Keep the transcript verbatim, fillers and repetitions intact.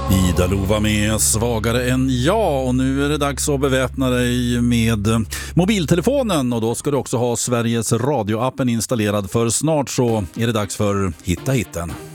Ida Lova med Svagare än jag, och nu är det dags att beväpna dig med mobiltelefonen, och då ska du också ha Sveriges radioappen installerad, för snart så är det dags för Hitta hitten.